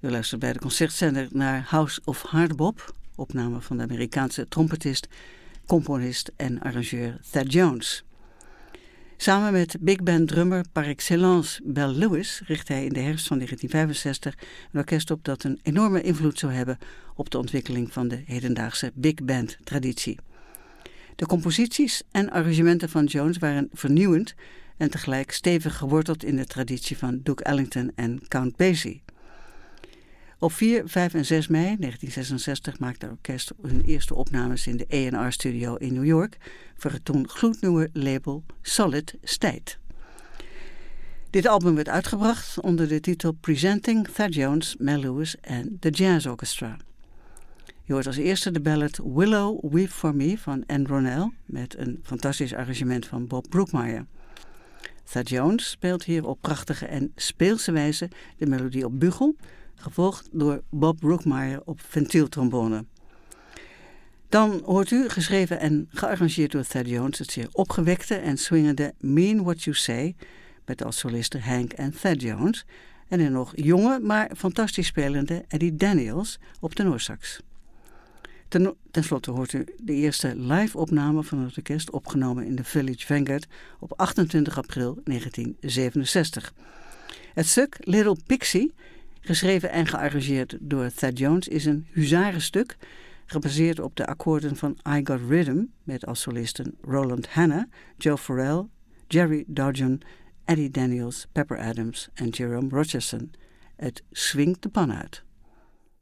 U luistert bij de concertzender naar House of Hardbop, opname van de Amerikaanse trompetist, componist en arrangeur Thad Jones. Samen met big band drummer par excellence Bel Lewis richt hij in de herfst van 1965 een orkest op dat een enorme invloed zou hebben op de ontwikkeling van de hedendaagse big band traditie. De composities en arrangementen van Jones waren vernieuwend en tegelijk stevig geworteld in de traditie van Duke Ellington en Count Basie. Op 4, 5 en 6 mei 1966 maakte het orkest hun eerste opnames in de A&R-studio in New York voor het toen gloednieuwe label Solid State. Dit album werd uitgebracht onder de titel Presenting Thad Jones, Mel Lewis en The Jazz Orchestra. Je hoort als eerste de ballad Willow Weep For Me van Ann Ronell met een fantastisch arrangement van Bob Brookmeyer. Thad Jones speelt hier op prachtige en speelse wijze de melodie op bugel, gevolgd door Bob Brookmeyer op ventieltrombone. Dan hoort u, geschreven en gearrangeerd door Thad Jones, het zeer opgewekte en swingende Mean What You Say, met als solisten Hank en Thad Jones, en een nog jonge, maar fantastisch spelende Eddie Daniels op tenorsax. Ten slotte hoort u de eerste live-opname van het orkest, opgenomen in de Village Vanguard op 28 april 1967. Het stuk Little Pixie, geschreven en gearrangeerd door Thad Jones, is een huzarenstuk gebaseerd op de akkoorden van I Got Rhythm met als solisten Roland Hanna, Joe Farrell, Jerry Dodgen, Eddie Daniels, Pepper Adams en Jerome Rogerson. Het swingt de pan uit.